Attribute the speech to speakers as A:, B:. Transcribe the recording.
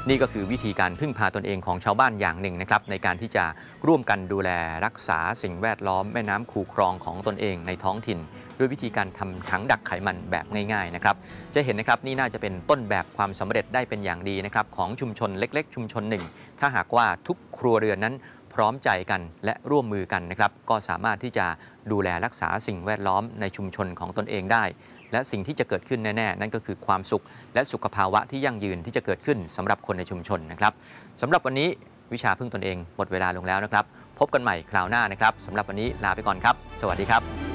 A: นี่ก็คือวิธีการพึ่งพาตนเองของชาวบ้านอย่างหนึ่งนะครับในการที่จะร่วมกันดูแลรักษาสิ่งแวดล้อมแม่น้ำคูคลองของตนเองในท้องถิ่นด้วยวิธีการทำถังดักไขมันแบบง่ายๆนะครับจะเห็นนะครับนี่น่าจะเป็นต้นแบบความสำเร็จได้เป็นอย่างดีนะครับของชุมชนเล็กๆชุมชนหนึ่งถ้าหากว่าทุกครัวเรือนนั้นพร้อมใจกันและร่วมมือกันนะครับก็สามารถที่จะดูแลรักษาสิ่งแวดล้อมในชุมชนของตนเองได้และสิ่งที่จะเกิดขึ้นแน่ๆนั่นก็คือความสุขและสุขภาวะที่ยั่งยืนที่จะเกิดขึ้นสำหรับคนในชุมชนนะครับสำหรับวันนี้วิชาพึ่งตนเองหมดเวลาลงแล้วนะครับพบกันใหม่คราวหน้านะครับสำหรับวันนี้ลาไปก่อนครับสวัสดีครับ